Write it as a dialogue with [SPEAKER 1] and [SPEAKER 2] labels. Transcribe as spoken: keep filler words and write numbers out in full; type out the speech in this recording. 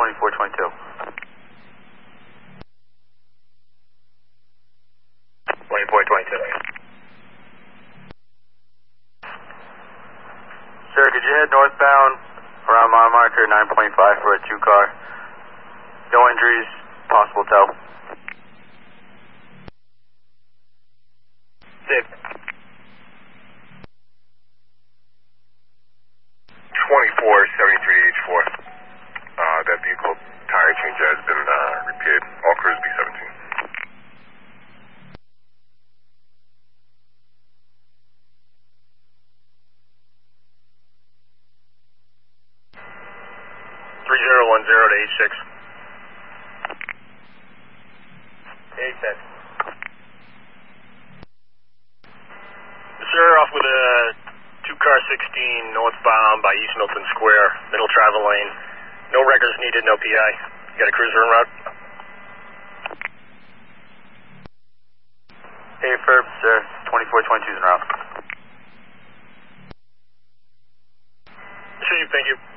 [SPEAKER 1] twenty-four twenty-two.
[SPEAKER 2] twenty-four twenty-two.
[SPEAKER 1] Sir, could you head northbound around mile marker nine point five for a two car? No injuries, possible tow.
[SPEAKER 2] Dave. twenty-four seventy-three H four. Uh, that vehicle tire change has been uh, repaired. All crews B seventeen. three zero one zero to H six. H ten. Sir, off with a two car sixteen northbound by East Milton Square, middle travel lane. No records needed, no P I. You got a cruiser en route?
[SPEAKER 1] Hey, Ferb, sir. twenty-four twenty-two is en route.
[SPEAKER 2] Receive, thank you.